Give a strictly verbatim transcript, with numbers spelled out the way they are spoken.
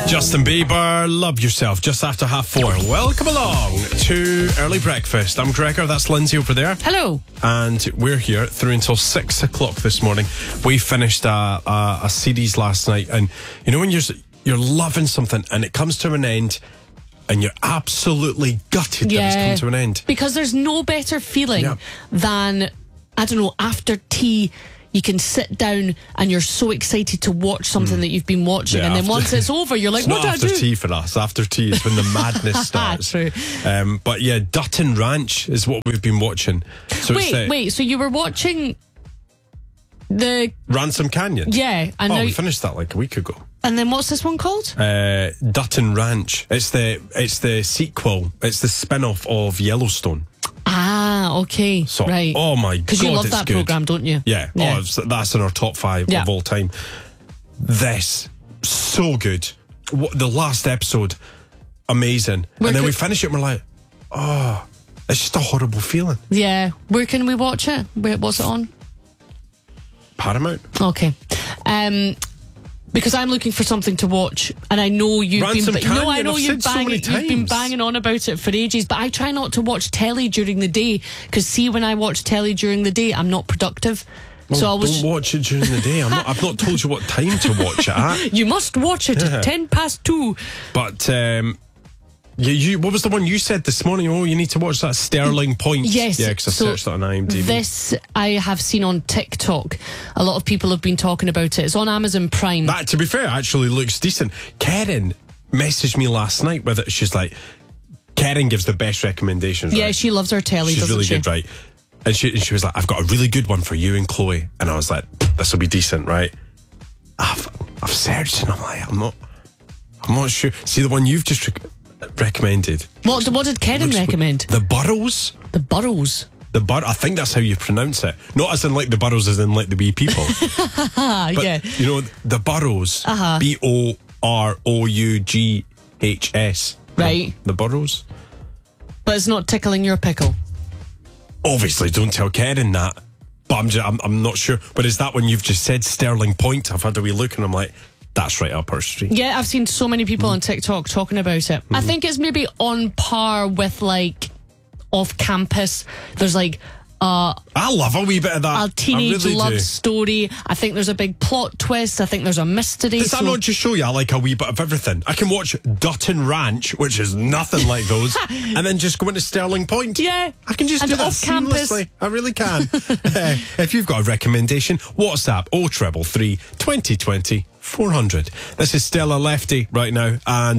Justin Bieber, Love Yourself, just after half four. Welcome along to Early Breakfast. I'm Gregor, that's Lindsay over there. Hello. And we're here through until six o'clock this morning. We finished a, a, a series last night, and you know when you're, you're loving something and it comes to an end and you're absolutely gutted Yeah. that it's come to an end. Because there's no better feeling Yeah. than, I don't know, after tea, you can sit down and you're so excited to watch something mm. that you've been watching, Yeah, and then after, once it's over, you're like, it's what not do I after do? tea for us. After tea is when the madness starts. True. Um, but yeah, Dutton Ranch is what we've been watching. So wait, it's the wait, so you were watching the... Ransom Canyon? Yeah. And oh, now, we finished that like a week ago. and then what's this one called? Uh, Dutton Ranch. It's the it's the sequel. It's the spin-off of Yellowstone. Ah, okay. So, right. oh my God, Because you love it's that good. programme, don't you? Yeah. Yeah. Oh, it's, that's in our top five Yeah. of all time. This, so good. What, the last episode, amazing. Where and then could- we finish it and we're like, oh, it's just a horrible feeling. Yeah. Where can we watch it? Where, what's it on? Paramount. Okay. Um, because I'm looking for something to watch, and I know you've Ransom been Canyon, no, I know I've you've, said so banging, many you've been times. banging on about it for ages, but I try not to watch telly during the day, because see, when I watch telly during the day, I'm not productive. Well, so I was. don't watch it during the day. I'm not, I've not told you what time to watch it at. You must watch it Yeah. at ten past two. But um, you, you, what was the one you said this morning? Oh, you need to watch that Sterling Point. Yes. Yeah, because I so searched that on IMDb. This I have seen on TikTok. A lot of people have been talking about it. It's on Amazon Prime. That, to be fair, actually looks decent. Karen messaged me last night with it. She's like, Karen gives the best recommendations. yeah, right? she loves her telly, She's doesn't really she? good, right? And she, and she was like, I've got a really good one for you and Chloe. And I was like, this will be decent, right? I've, I've searched and I'm like, I'm not, I'm not sure. See the one you've just rec- recommended. What, what did Karen Looks- recommend? The Burrows. The Burrows. The bur- I think that's how you pronounce it. Not as in like the Burrows, as in like the wee people. Ah, But, yeah. you know, the Burrows. Uh-huh. B O R O U G H S. Right. The, the Burrows. But it's not tickling your pickle. Obviously, don't tell Karen that. But I'm, just, I'm I'm not sure. But is that when you've just said Sterling Point? I've had a wee look and I'm like, that's right up our street. Yeah, I've seen so many people on TikTok talking about it. I think it's maybe on par with like off campus. There's like uh, I love a wee bit of that. a teenage I really love do. story. I think there's a big plot twist. I think there's a mystery. Does that so- not just show you I like a wee bit of everything? I can watch Dutton Ranch, which is nothing like those, and then just go into Sterling Point. Yeah. I can just And do that off campus. seamlessly. I really can. uh, if you've got a recommendation, WhatsApp oh triple three, twenty twenty, four hundred. This is Stella Lefty right now, and